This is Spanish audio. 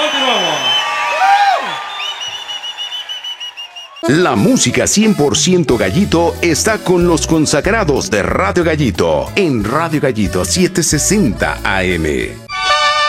Continuamos. La música 100% Gallito está con los consagrados de Radio Gallito en Radio Gallito 760 AM.